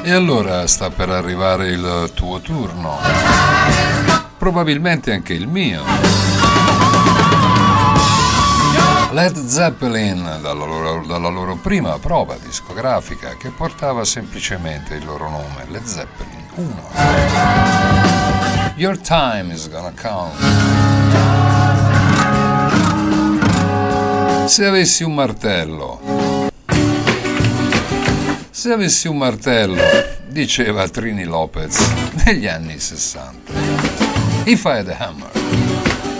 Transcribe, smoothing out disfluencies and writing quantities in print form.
E allora sta per arrivare il tuo turno, probabilmente anche il mio. Led Zeppelin, dalla loro prima prova discografica, che portava semplicemente il loro nome, Led Zeppelin 1. Your time is gonna come. Se avessi un martello, diceva Trini Lopez negli anni 60. If I had a hammer.